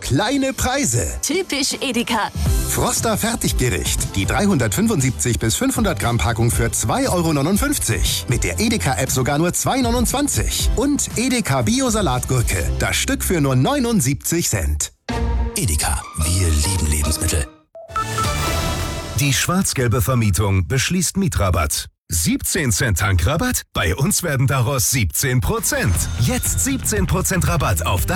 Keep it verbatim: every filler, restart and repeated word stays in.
kleine Preise. Typisch Edeka. Froster Fertiggericht. Die dreihundertfünfundsiebzig bis fünfhundert Gramm Packung für zwei Euro neunundfünfzig. Mit der Edeka-App sogar nur zwei Euro neunundzwanzig. Und Edeka Bio-Salatgurke. Das Stück für nur neunundsiebzig Cent. Edeka, wir lieben Lebensmittel. Die schwarz-gelbe Vermietung beschließt Mietrabatt. siebzehn Cent Tankrabatt? Bei uns werden daraus siebzehn Prozent. Jetzt siebzehn Prozent Rabatt auf